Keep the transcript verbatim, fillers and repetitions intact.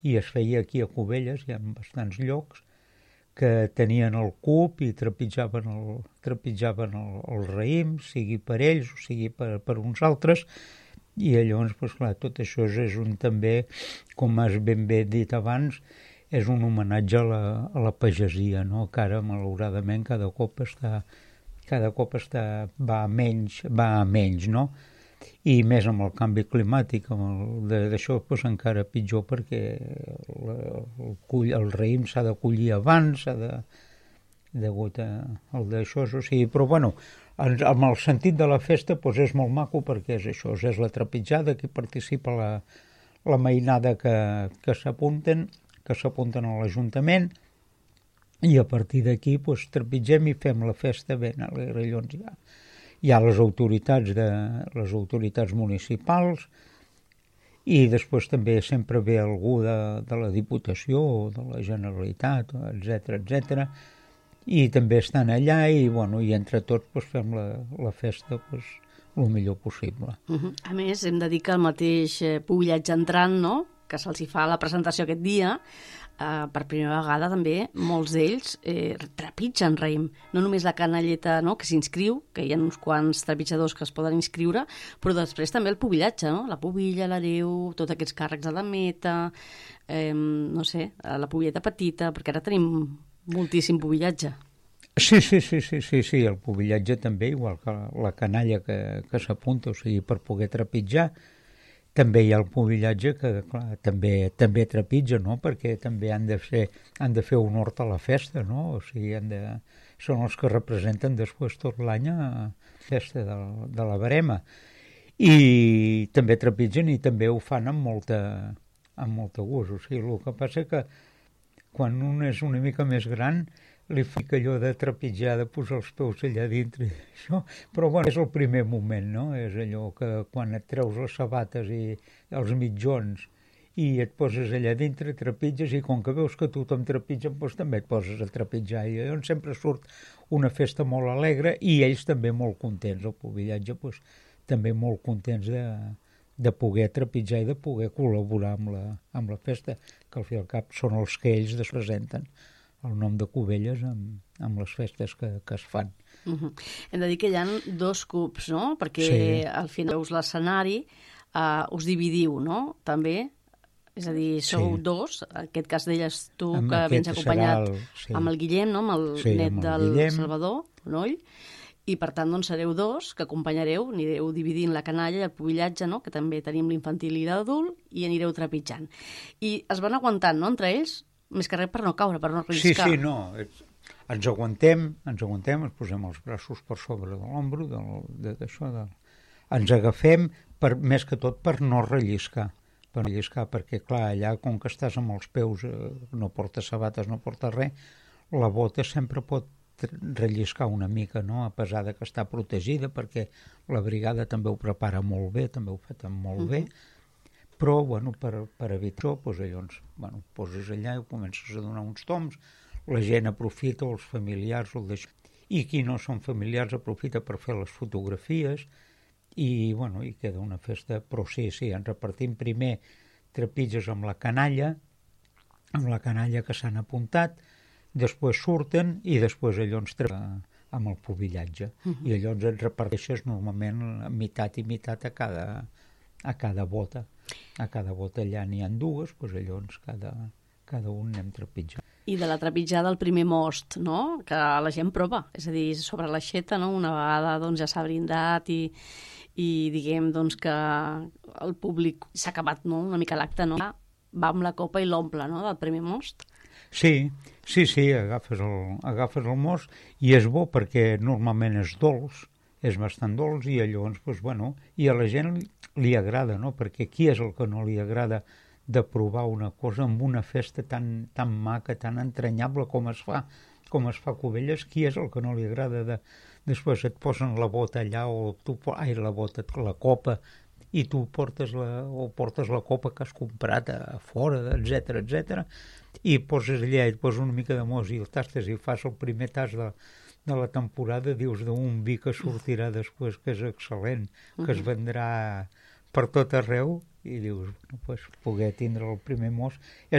i es feia aquí a Cubelles, hi ha bastants llocs, que tenien el cub i trepitjaven el, trepitjaven el, el raïm, sigui per ells o sigui per, per uns altres, i llavors, doncs, clar, tot això és un també, com has ben bé dit abans, és un homenatge a la, a la pagesia, no? Que ara, malauradament, cada cop està, cada cop està, va a menys, va a menys, no? I més amb el canvi climàtic, amb el, d'això doncs, encara pitjor, perquè el, el, cull, el raïm s'ha de collir abans, s'ha de, degut a, al d'això, o sigui, però bueno, en, amb el sentit de la festa doncs és molt maco perquè és això, és la trepitjada, que participa la, la mainada que, que s'apunten, que s'apunten a l'Ajuntament, i a partir d'aquí doncs, trepitgem i fem la festa ben alegre. Llavors ja hi ha les autoritats, de, les autoritats municipals, i després també sempre ve algú de, de la Diputació o de la Generalitat, etcètera, etcètera, i també estan allà i, bueno, i entre tots doncs, fem la, la festa doncs, el millor possible. Uh-huh. A més, hem de dir que el mateix pubillatge entrant, no?, que se'ls fa la presentació aquest dia, Uh, per primera vegada també molts d'ells eh, trepitgen raïm, no només la canalleta, no?, que s'inscriu, que hi ha uns quants trepitjadors que es poden inscriure, però després també el pubillatge, no?, la pubilla, l'hereu, tots aquests càrrecs a la meta, eh, no sé, la pubilleta petita, perquè ara tenim moltíssim pubillatge. Sí, sí, sí, sí, sí, sí, el pubillatge també, igual que la canalla que, que s'apunta, o sigui, per poder trepitjar. També hi ha el pubillatge que, clar, també, també trepitja, no?, perquè també han de fer, han de fer honor a la festa, no?, o sigui, han de, són els que representen després tot l'any a la festa de, de la verema. I també trepitgen i també ho fan amb molta, amb molta gust. O sigui, el que passa que quan un és una mica més gran li fa allò de trepitjar, de posar els peus allà dintre, això. Però bueno, és el primer moment, no? És allò que quan et treus les sabates i els mitjons i et poses allà dintre, trepitges, i com que veus que tothom trepitja, doncs també et poses a trepitjar. I llavors sempre surt una festa molt alegre i ells també molt contents, el pubillatge, doncs, també molt contents de, de poder trepitjar i de poder col·laborar amb la, amb la festa, que al fi i al cap són els que ells despresenten el nom de Cubelles amb, amb les festes que, que es fan. Uh-huh. Hem de dir que hi ha dos cubs, no?, perquè sí, al final veus l'escenari, uh, us dividiu, no?, també, és a dir, sou sí, dos, en aquest cas d'elles tu, amb que vens acompanyat el, sí, amb el Guillem, no?, amb el sí, net amb el del Guillem. Salvador, Noll, i per tant doncs sereu dos que acompanyareu, anireu dividint la canalla i el pubillatge, no?, que també tenim l'infantil i l'adult, i anireu trepitjant. I es van aguantant, no?, entre ells, més que res per no caure, per no arriscar. Sí, sí, no. Ens aguantem, ens aguantem, ens posem els braços per sobre de l'ombro, d'això, de, ens agafem, per, més que tot per no relliscar, per no relliscar, perquè clar, allà com que estàs amb els peus, eh, no portes sabates, no portes res, la bota sempre pot relliscar una mica, no?, a pesar de que està protegida, perquè la brigada també ho prepara molt bé, també ho fa molt bé, uh-huh. Però, bueno, per, per evitar això, doncs, llavors, bueno, poses allà i comences a donar uns toms, la gent aprofita, els familiars, el deixa, i qui no són familiars aprofita per fer les fotografies, i, bueno, i queda una festa, però sí, sí, ens repartim primer trepitges amb la canalla, amb la canalla que s'han apuntat, després surten, i després llavors treballen amb el pubillatge, uh-huh. I llavors et reparteixes normalment meitat i meitat a cada, a cada bota. A cada bota allà n'hi ha dues, doncs llavors cada, cada un anem trepitjant. I de la trepitjada al primer most, no?, que la gent prova, és a dir, sobre l'aixeta, no?, una vegada doncs, ja s'ha brindat i, i diguem doncs, que el públic s'ha acabat, no?, una mica l'acte, no?, va amb la copa i l'omple, no?, del primer most. Sí, sí, sí, agafes el, agafes el most i és bo perquè normalment és dolç, és bastant dolç i llavors, doncs, bueno, i a la gent li agrada, no?, perquè qui és el que no li agrada de provar una cosa amb una festa tan, tan maca, tan entranyable com es fa, com es fa a Cubelles, qui és el que no li agrada de... Després et posen la bota allà o tu... Ai, la bota, la copa, i tu portes la, o portes la copa que has comprat a fora, etcètera, etcètera, i poses allà i et poses una mica de mos i el tastes i fas el primer tas de, de la temporada, dius d'un vi que sortirà després, que és excel·lent, que es vendrà per tot arreu, i dius, bueno, pues, poder tindre el primer mos és